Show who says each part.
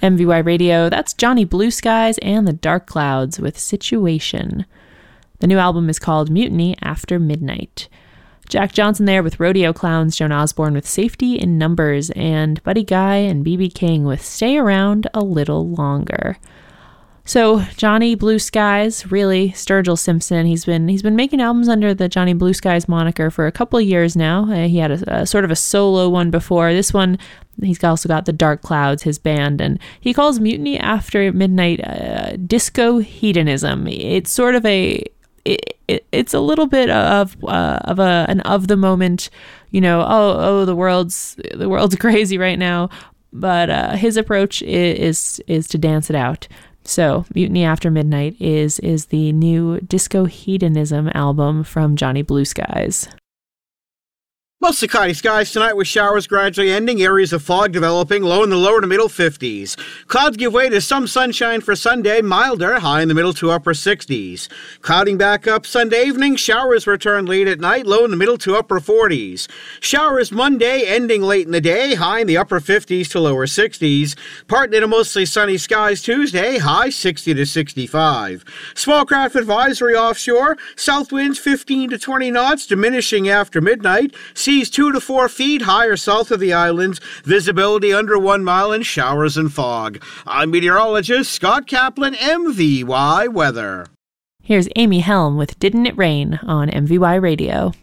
Speaker 1: MVY Radio, that's Johnny Blue Skies and the Dark Clouds with Situation. The new album is called Mutiny After Midnight. Jack Johnson there with Rodeo Clowns, Joan Osborne with Safety in Numbers, and Buddy Guy and B.B. King with Stay Around a Little Longer. So Johnny Blue Skies, really, Sturgill Simpson, he's been making albums under the Johnny Blue Skies moniker for a couple of years now. He had a sort of a solo one before. This one, he's also got the Dark Clouds, his band, and he calls Mutiny After Midnight disco hedonism. It's sort of it's a little bit of the moment, the world's crazy right now, but his approach is to dance it out. So Mutiny After Midnight is the new disco hedonism album from Johnny Blue Skies.
Speaker 2: Mostly cloudy skies tonight with showers gradually ending, areas of fog developing, low in the lower to middle 50s. Clouds give way to some sunshine for Sunday, milder, high in the middle to upper 60s. Clouding back up Sunday evening, showers return late at night, low in the middle to upper 40s. Showers Monday, ending late in the day, high in the upper 50s to lower 60s. Partly to mostly sunny skies Tuesday, high 60 to 65. Small craft advisory offshore, south winds 15 to 20 knots, diminishing after midnight. Seas 2 to 4 feet higher south of the islands, visibility under 1 mile, and showers and fog. I'm meteorologist Scott Kaplan, MVY Weather.
Speaker 1: Here's Amy Helm with Didn't It Rain on MVY Radio.